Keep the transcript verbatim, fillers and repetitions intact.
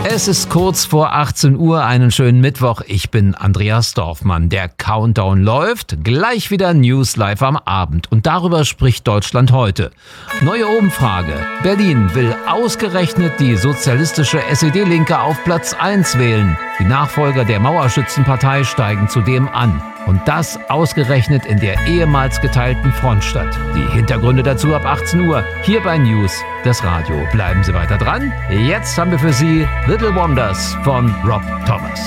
Es ist kurz vor achtzehn Uhr, einen schönen Mittwoch. Ich bin Andreas Dorfmann. Der Countdown läuft. Gleich wieder News live am Abend. Und darüber spricht Deutschland heute. Neue Umfrage. Berlin will ausgerechnet die sozialistische S E D-Linke auf Platz eins wählen. Die Nachfolger der Mauerschützenpartei steigen zudem an. Und das ausgerechnet in der ehemals geteilten Frontstadt. Die Hintergründe dazu ab achtzehn Uhr. Hier bei News, das Radio. Bleiben Sie weiter dran. Jetzt haben wir für Sie Little Wonders von Rob Thomas.